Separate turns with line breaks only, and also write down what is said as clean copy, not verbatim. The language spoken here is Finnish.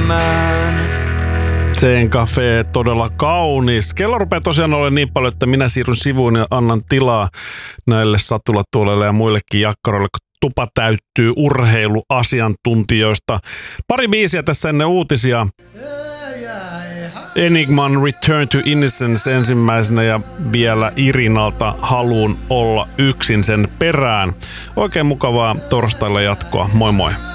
Sen Cafe todella kaunis. Kello rupeaa tosiaan olemaan niin paljon, että minä siirryn sivuun ja annan tilaa näille satulatuoleille ja muillekin jakkaroille, kun tupa täyttyy urheiluasiantuntijoista. Pari biisiä tässä ennen uutisia. Enigman Return to Innocence ensimmäisenä ja vielä Irinalta Haluun olla yksin sen perään. Oikein mukavaa torstailla jatkoa. Moi moi!